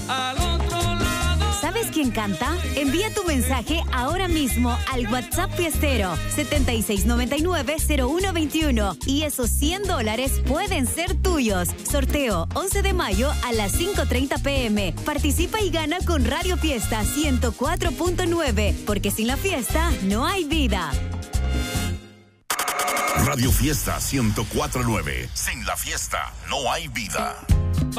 al otro lado. ¿Sabes quién canta? Envía tu mensaje ahora mismo al WhatsApp Fiestero 7699-0121 y esos $100 pueden ser tuyos. Sorteo 11 de mayo a las 5:30 p.m. Participa y gana con Radio Fiesta 104.9, porque sin la fiesta no hay vida. Radio Fiesta 104.9. Sin la fiesta no hay vida.